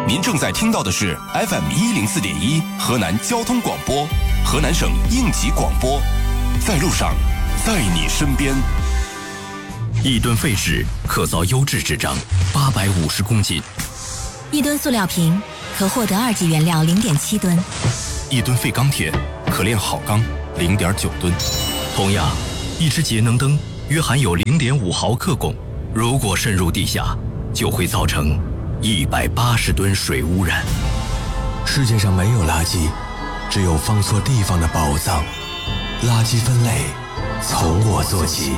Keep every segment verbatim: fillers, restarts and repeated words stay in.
您正在听到的是 F M 一零四点一河南交通广播，河南省应急广播，在路上，在你身边。 一吨废纸可造优质纸张八百五十公斤， 一吨塑料瓶可获得二级原料零点七吨， 一吨废钢铁可炼好钢零点九吨。同样，一只节能灯约含有零点五毫克汞，如果渗入地下，就会造成一百八十吨水污染。 世界上没有垃圾，只有放错地方的宝藏。垃圾分类从我做起。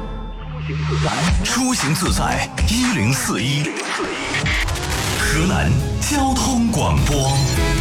出行自在一零四一，河南交通广播。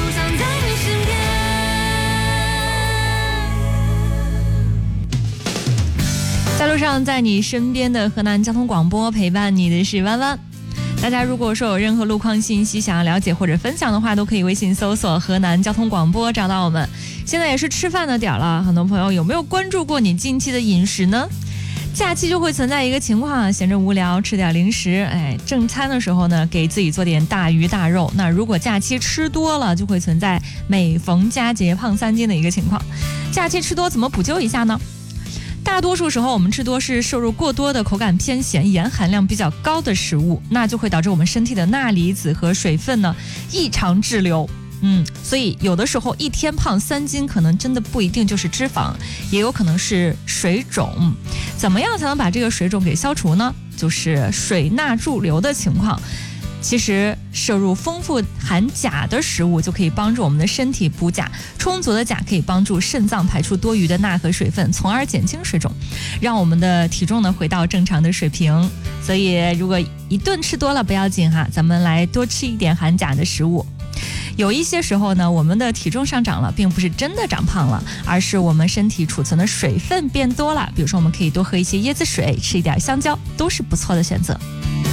在路上，在你身边的河南交通广播，陪伴你的是弯弯。大家如果说有任何路况信息想要了解或者分享的话，都可以微信搜索河南交通广播找到我们。现在也是吃饭的点了，很多朋友有没有关注过你近期的饮食呢？假期就会存在一个情况，闲着无聊吃点零食，哎，正餐的时候呢，给自己做点大鱼大肉。那如果假期吃多了，就会存在每逢佳节胖三斤的一个情况。假期吃多怎么补救一下呢？大多数时候我们吃多是摄入过多的口感偏咸、盐含量比较高的食物，那就会导致我们身体的钠离子和水分呢异常滞留。嗯，所以有的时候一天胖三斤，可能真的不一定就是脂肪，也有可能是水肿。怎么样才能把这个水肿给消除呢？就是水钠驻留的情况。其实摄入丰富含钾的食物就可以帮助我们的身体补钾，充足的钾可以帮助肾脏排出多余的钠和水分，从而减轻水肿，让我们的体重呢回到正常的水平。所以如果一顿吃多了不要紧哈，咱们来多吃一点含钾的食物。有一些时候呢，我们的体重上涨了，并不是真的长胖了，而是我们身体储存的水分变多了。比如说我们可以多喝一些椰子水，吃一点香蕉，都是不错的选择。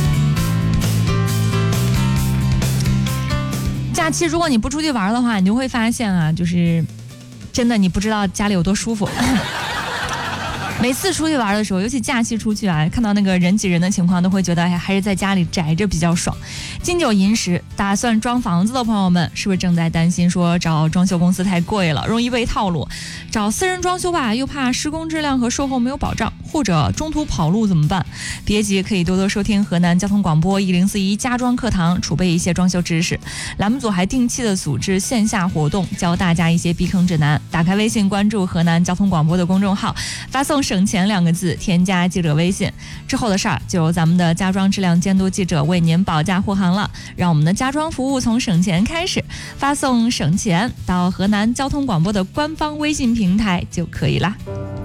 假期如果你不出去玩的话，你就会发现啊，就是真的你不知道家里有多舒服。每次出去玩的时候，尤其假期出去啊，看到那个人挤人的情况，都会觉得还是在家里宅着比较爽。金九银十，打算装房子的朋友们，是不是正在担心说找装修公司太贵了，容易被套路？找私人装修吧，又怕施工质量和售后没有保障，或者中途跑路怎么办？别急，可以多多收听河南交通广播一零四一家装课堂，储备一些装修知识。栏目组还定期的组织线下活动，教大家一些避坑指南。打开微信，关注河南交通广播的公众号，发送省钱两个字，添加记者微信，之后的事儿就由咱们的家装质量监督记者为您保驾护航了。让我们的家装服务从省钱开始，发送省钱到河南交通广播的官方微信平台就可以啦。